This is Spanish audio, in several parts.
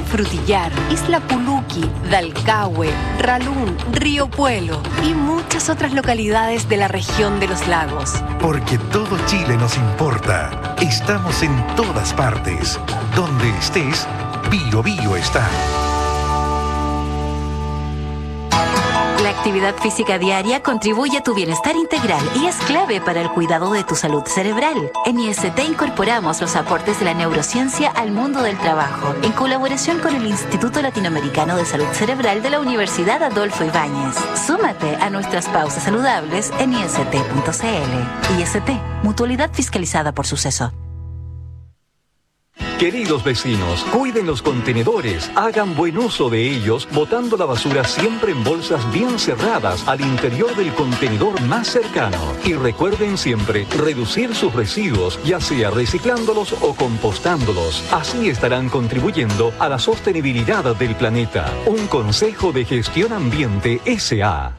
Frutillar, Isla Puluqui, Dalcahue, Ralún, Río Puelo y muchas otras localidades de la región de los lagos. Porque todo Chile nos importa. Estamos en todas partes. Donde estés, Bio Bio está. La actividad física diaria contribuye a tu bienestar integral y es clave para el cuidado de tu salud cerebral. En IST incorporamos los aportes de la neurociencia al mundo del trabajo, en colaboración con el Instituto Latinoamericano de Salud Cerebral de la Universidad Adolfo Ibáñez. Súmate a nuestras pausas saludables en ist.cl. IST, mutualidad fiscalizada por Suceso. Queridos vecinos, cuiden los contenedores, hagan buen uso de ellos, botando la basura siempre en bolsas bien cerradas al interior del contenedor más cercano. Y recuerden siempre reducir sus residuos, ya sea reciclándolos o compostándolos. Así estarán contribuyendo a la sostenibilidad del planeta. Un consejo de gestión ambiente S.A.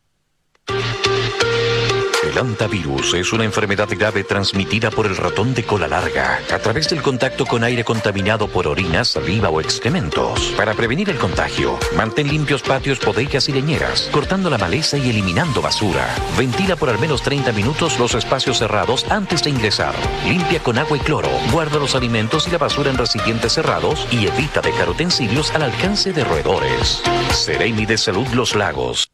El hantavirus es una enfermedad grave transmitida por el ratón de cola larga a través del contacto con aire contaminado por orina, saliva o excrementos. Para prevenir el contagio, mantén limpios patios, bodegas y leñeras, cortando la maleza y eliminando basura. Ventila por al menos 30 minutos los espacios cerrados antes de ingresar. Limpia con agua y cloro. Guarda los alimentos y la basura en recipientes cerrados y evita dejar utensilios al alcance de roedores. Seremi de Salud Los Lagos.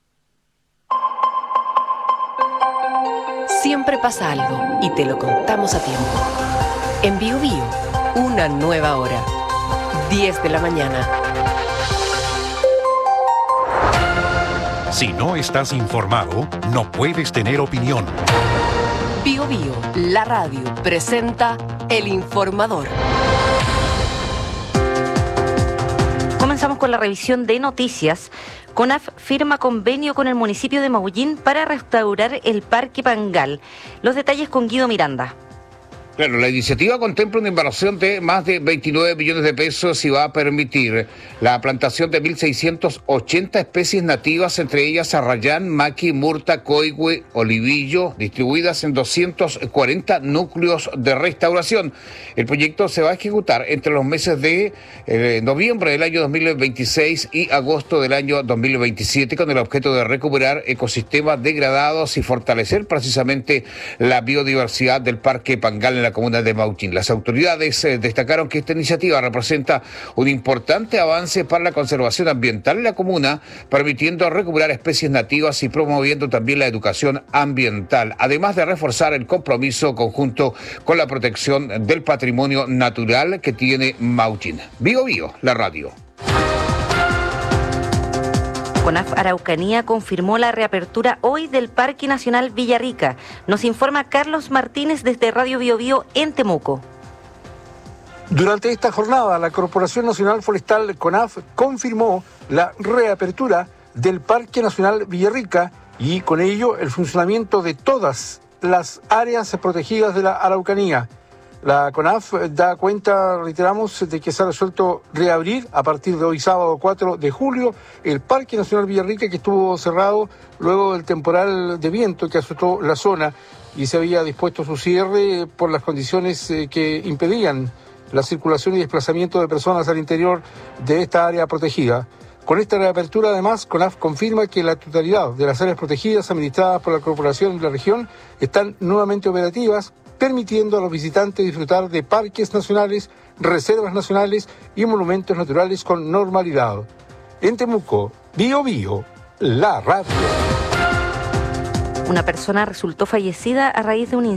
Siempre pasa algo y te lo contamos a tiempo. En Bio Bio, una nueva hora. 10 de la mañana. Si no estás informado, no puedes tener opinión. Bio Bio, la radio, presenta El Informador. Comenzamos con la revisión de noticias. CONAF firma convenio con el municipio de Maullín para restaurar el Parque Pangal. Los detalles con Guido Miranda. Claro, la iniciativa contempla una inversión de más de 29 millones de pesos y va a permitir la plantación de 1.680 especies nativas, entre ellas arrayán, maqui, murta, coihue, olivillo, distribuidas en 240 núcleos de restauración. El proyecto se va a ejecutar entre los meses de noviembre del año 2026 y agosto del año 2027, con el objeto de recuperar ecosistemas degradados y fortalecer precisamente la biodiversidad del Parque Pangal en la comuna de Maullín. Las autoridades destacaron que esta iniciativa representa un importante avance para la conservación ambiental en la comuna, permitiendo recuperar especies nativas y promoviendo también la educación ambiental, además de reforzar el compromiso conjunto con la protección del patrimonio natural que tiene Maullín. Bio Bio, la radio. CONAF Araucanía confirmó la reapertura hoy del Parque Nacional Villarrica. Nos informa Carlos Martínez desde Radio Bio Bio en Temuco. Durante esta jornada, la Corporación Nacional Forestal CONAF confirmó la reapertura del Parque Nacional Villarrica y con ello el funcionamiento de todas las áreas protegidas de la Araucanía. La CONAF da cuenta, reiteramos, de que se ha resuelto reabrir a partir de hoy, sábado 4 de julio, el Parque Nacional Villarrica, que estuvo cerrado luego del temporal de viento que azotó la zona y se había dispuesto su cierre por las condiciones que impedían la circulación y desplazamiento de personas al interior de esta área protegida. Con esta reapertura, además, CONAF confirma que la totalidad de las áreas protegidas administradas por la Corporación de la región están nuevamente operativas, permitiendo a los visitantes disfrutar de parques nacionales, reservas nacionales y monumentos naturales con normalidad. En Temuco, Bio Bio, la radio. Una persona resultó fallecida a raíz de un